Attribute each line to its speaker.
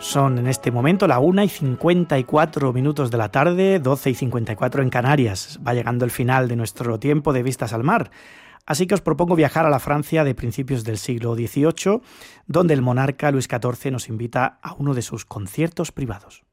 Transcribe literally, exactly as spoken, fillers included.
Speaker 1: Son en este momento la una y cincuenta y cuatro minutos de la tarde, doce y cincuenta y cuatro en Canarias. Va llegando el final de nuestro tiempo de Vistas al Mar. Así que os propongo viajar a la Francia de principios del siglo dieciocho, donde el monarca Luis catorce nos invita a uno de sus conciertos privados.